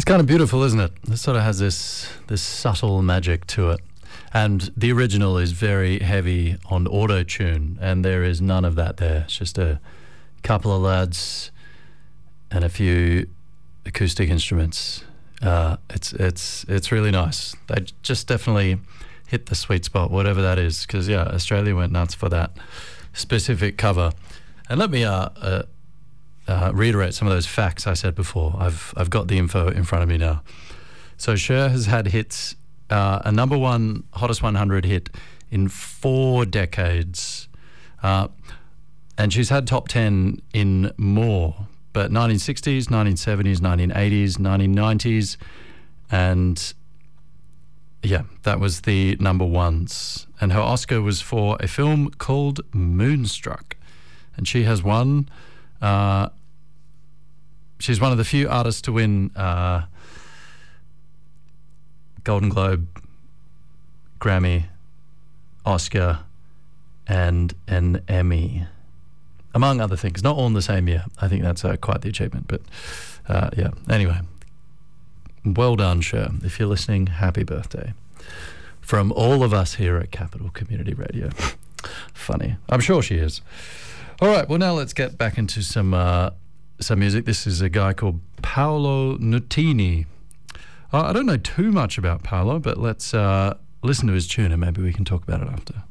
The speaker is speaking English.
It's kind of beautiful, isn't it? It sort of has this subtle magic to it. And the original is very heavy on auto-tune, and there is none of that there. It's just a couple of lads and a few acoustic instruments. It's really nice. They just definitely hit the sweet spot, whatever that is, because, yeah, Australia went nuts for that specific cover. And let me reiterate some of those facts I said before. I've got the info in front of me now. So Cher has had hits, a number one Hottest 100 hit in 4 decades. And she's had top 10 in more, but 1960s, 1970s, 1980s, 1990s, and yeah, that was the number ones. And her Oscar was for a film called Moonstruck. And she has won, she's one of the few artists to win Golden Globe, Grammy, Oscar, and an Emmy, among other things. Not all in the same year. I think that's quite the achievement. But yeah, anyway, well done, Cher. If you're listening, happy birthday. From all of us here at Capital Community Radio. Funny. I'm sure she is. All right, well, now let's get back into some music. This is a guy called Paolo Nutini. I don't know too much about Paolo, but let's listen to his tune and maybe we can talk about it after.